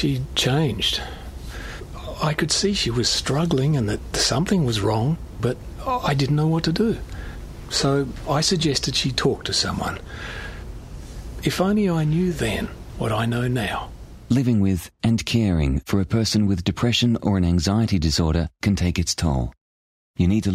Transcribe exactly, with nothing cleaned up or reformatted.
she'd changed. I could see she was struggling and that something was wrong, but I didn't know what to do. So I suggested she talk to someone. If only I knew then what I know now. Living with and caring for a person with depression or an anxiety disorder can take its toll. You need to